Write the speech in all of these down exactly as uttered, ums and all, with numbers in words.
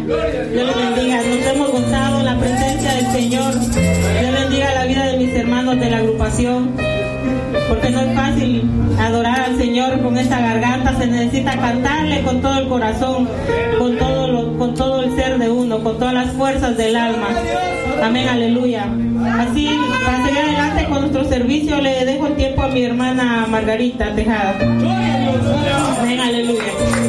Dios les bendiga. Nos hemos gozado en la presencia del Señor. Dios bendiga la vida de mis hermanos de la agrupación, porque no es fácil adorar al Señor con esta garganta. Se necesita cantarle con todo el corazón, con todo lo, con todo el ser de uno, con todas las fuerzas del alma. Amén, aleluya. Así, para seguir adelante con nuestro servicio, le dejo el tiempo a mi hermana Margarita Tejada. Amén, aleluya.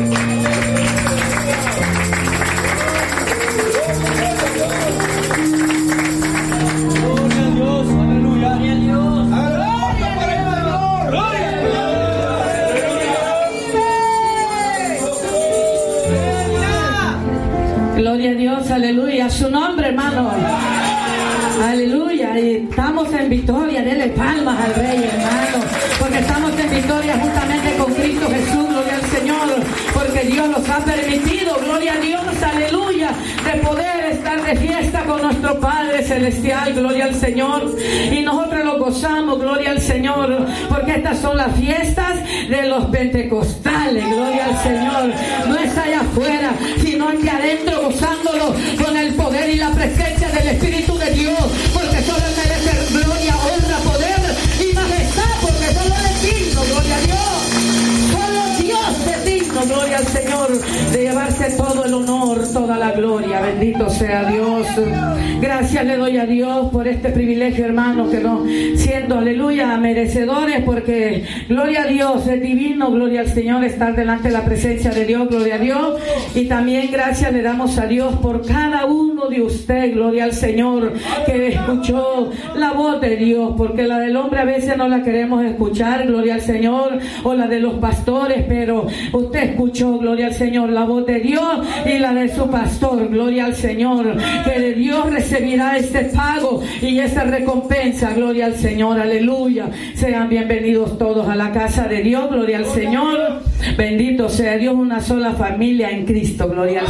Gloria a Dios, aleluya, su nombre, hermano. Aleluya, y estamos en victoria, denle palmas al Rey, hermano, porque estamos en victoria juntamente con Cristo Jesús, gloria al Señor, porque Dios nos ha permitido, gloria a Dios, aleluya, de poder estar de fiesta con nuestro Padre Celestial, gloria al Señor, y nosotros lo gozamos, gloria al Señor, porque estas son las fiestas de los pentecostales, gloria al Señor, no es allá afuera, sino aquí adentro gozándolo con el poder y la presencia del Espíritu de Dios, porque solo Él merece gloria, honra, poder y majestad, porque solo Él es digno, gloria a Dios, solo Dios es digno, gloria al Señor, de llevarse todo el honor, toda la gloria, bendito sea Dios. Gracias le doy a Dios por este privilegio, hermano, que no siendo, aleluya, merecedores, porque gloria a Dios, es divino, gloria al Señor, estar delante de la presencia de Dios, gloria a Dios, y también gracias le damos a Dios por cada uno de usted, gloria al Señor, que escuchó la voz de Dios, porque la del hombre a veces no la queremos escuchar, gloria al Señor, o la de los pastores, pero usted escuchó, gloria al Señor, la voz de Dios y la de su pastor, gloria al Señor, que de Dios recibirá este pago y esa recompensa, gloria al Señor, aleluya. Sean bienvenidos todos a la casa de Dios, gloria al Señor, bendito sea Dios, una sola familia en Cristo, gloria al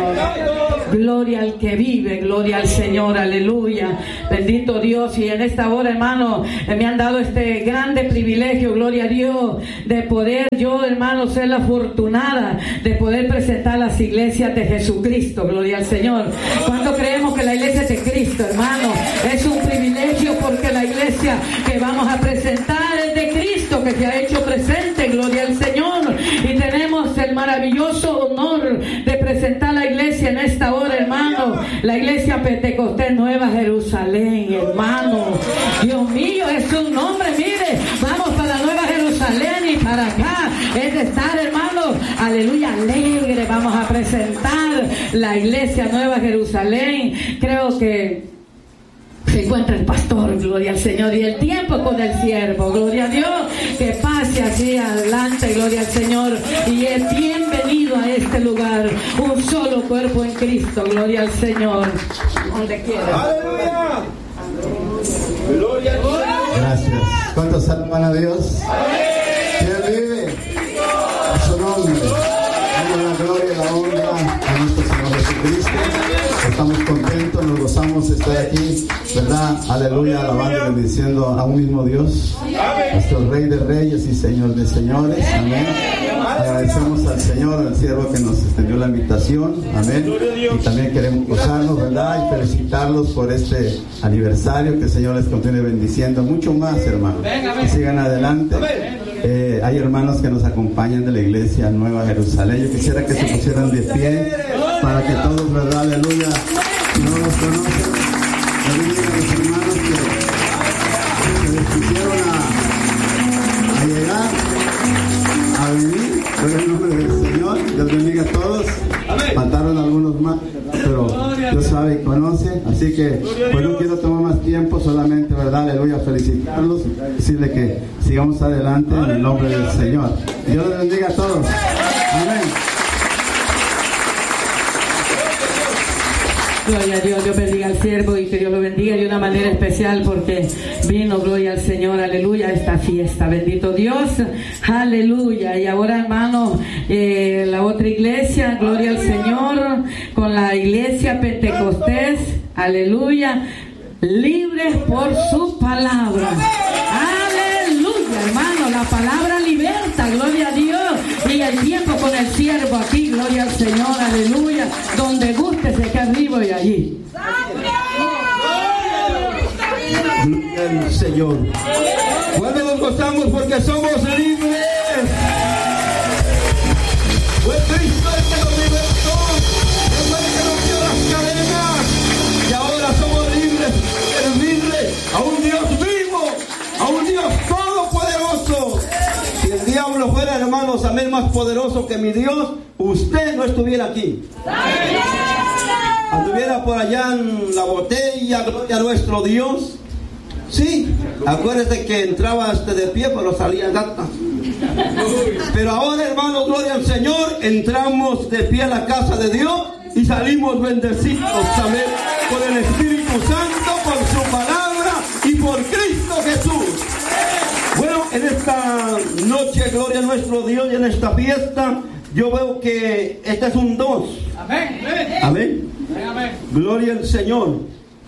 Señor, gloria al que vive, gloria al Señor, aleluya, bendito Dios. Y en esta hora, hermano, me han dado este grande privilegio, gloria a Dios, de poder yo, hermano, ser la afortunada de poder presentar las iglesias de Jesucristo, gloria al Señor. ¿Cuánto creemos que la iglesia de Cristo, hermano, es un privilegio? Porque la iglesia que vamos a presentar es de Cristo, que se ha hecho presente, gloria al Señor, y tenemos el maravilloso honor de presentar la iglesia en esta hora, hermano, la iglesia Pentecostés Nueva Jerusalén, hermano. Dios mío, es un nombre, mire, vamos para Nueva Jerusalén y para acá es de estar, hermano, aleluya, alegre. Vamos a presentar la iglesia Nueva Jerusalén. Creo que se encuentra el pastor, gloria al Señor, y el tiempo con el siervo, gloria a Dios, que pase aquí adelante, gloria al Señor, y es bienvenido a este lugar, un solo cuerpo en Cristo, gloria al Señor, donde quiera. ¡Aleluya! ¡Gloria a Dios! Gracias. ¿Cuántos alaban a Dios? ¿Quién vive? A su nombre. Damos la gloria y la honra a nuestro Señor Jesucristo. Estamos contentos, nos gozamos de estar aquí, ¿verdad? Aleluya, alabando y bendiciendo a un mismo Dios, nuestro Rey de Reyes y Señor de Señores. Amén. Agradecemos al Señor, al siervo que nos extendió la invitación. Amén. Y también queremos gozarnos, ¿verdad? Y felicitarlos por este aniversario, que el Señor les continúe bendiciendo mucho más, hermanos. Que sigan adelante. Eh, hay hermanos que nos acompañan de la iglesia Nueva Jerusalén. Yo quisiera que se pusieran de pie para que todos, ¿verdad? Aleluya. No los conocen. Aleluya, los hermanos que se les pusieron a, a llegar, a vivir. Por el nombre del Señor. Dios bendiga a todos. Faltaron algunos más, pero Dios sabe y conoce. Así que, pues no quiero tomar más tiempo, solamente, ¿verdad? Aleluya, felicitarlos, decirle que sigamos adelante en el nombre del Señor. Dios les bendiga a todos. Amén. Gloria a Dios, Dios bendiga al siervo y que Dios lo bendiga de una manera especial porque vino, gloria al Señor, aleluya, a esta fiesta, bendito Dios, aleluya. Y ahora, hermano, eh, la otra iglesia, gloria al Señor, con la iglesia Pentecostés, aleluya, libres por su palabra, aleluya, hermano, la palabra liberta, gloria a Dios, y el el tiempo con el siervo aquí, gloria al Señor, aleluya, donde guste se queda vivo y allí. Gloria al Señor. Cuando nos gozamos porque somos libres. Fue Cristo el que nos libertó, fue el que nos dio las cadenas, y ahora somos libres de servirle a un Dios vivo, a un Dios todopoderoso. Si el diablo fuera, hermanos, amén, más poderoso que mi Dios, usted no estuviera aquí. Anduviera por allá en la botella, gloria a nuestro Dios. Sí, acuérdese que entraba este de pie, pero salía gata. Pero ahora, hermanos, gloria al Señor, entramos de pie a la casa de Dios y salimos bendecidos, amén, por el Espíritu Santo, por su palabra y por Cristo Jesús. Bueno, en esta noche, gloria a nuestro Dios, y en esta fiesta, yo veo que este es un dos. Amén. Amén. Amén. Gloria al Señor.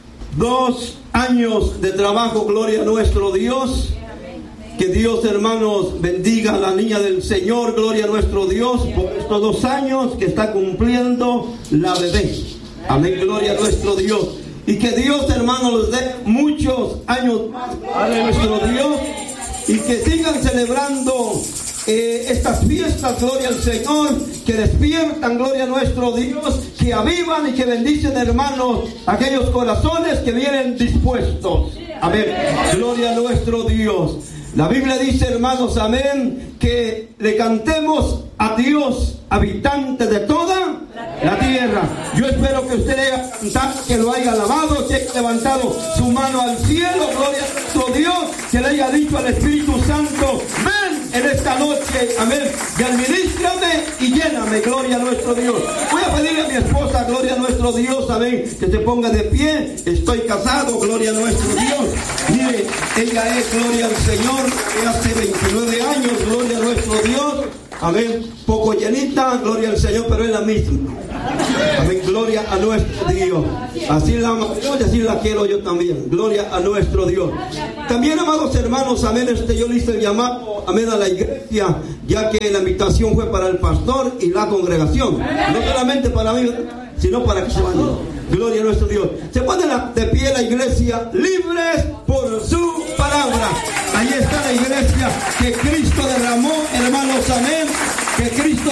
Dos años de trabajo, gloria a nuestro Dios. Que Dios, hermanos, bendiga a la niña del Señor, gloria a nuestro Dios, por estos dos años que está cumpliendo la bebé. Amén, gloria a nuestro Dios. Y que Dios, hermanos, les dé muchos años más, gloria a nuestro Dios. Y que sigan celebrando eh, estas fiestas, gloria al Señor, que despiertan, gloria a nuestro Dios, que avivan y que bendicen, hermanos, aquellos corazones que vienen dispuestos. Amén, gloria a nuestro Dios. La Biblia dice, hermanos, amén, que le cantemos a Dios, habitante de toda la tierra. Yo espero que usted haya cantado, que lo haya alabado, que haya levantado su mano al cielo, gloria a nuestro Dios, que le haya dicho al Espíritu Santo, ven en esta noche, amén, y administrame y lléname, gloria a nuestro Dios. Voy a pedirle a mi esposa, gloria a nuestro Dios, amén, que se ponga de pie. Estoy casado, gloria a nuestro Dios. Mire, ella es, gloria al Señor, que hace veintinueve años, gloria a nuestro Dios. Amén, poco llenita, gloria al Señor, pero es la misma. Amén, gloria a nuestro Dios. Así la amo yo y así la quiero yo también. Gloria a nuestro Dios. También, amados hermanos, amén, este yo le hice el llamado, amén, a la iglesia, ya que la invitación fue para el pastor y la congregación. No solamente para mí, sino para que se vayan. Gloria a nuestro Dios. Se pone de pie la iglesia, libres por su palabra. Ahí está la iglesia que Cristo derramó, hermanos, amén. Que Cristo